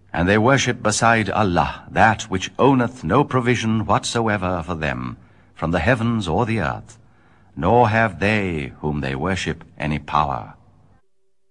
And they worship beside Allah that which owneth no provision whatsoever for them, from the heavens or the earth, nor have they whom they worship any power.